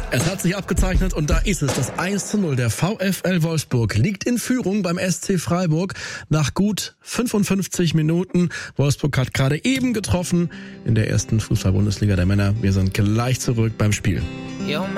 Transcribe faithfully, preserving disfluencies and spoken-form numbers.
Es hat sich abgezeichnet und da ist es, das eins zu null. Der VfL Wolfsburg liegt in Führung beim S C Freiburg nach gut fünfundfünfzig Minuten. Wolfsburg hat gerade eben getroffen in der ersten Fußball-Bundesliga der Männer. Wir sind gleich zurück beim Spiel.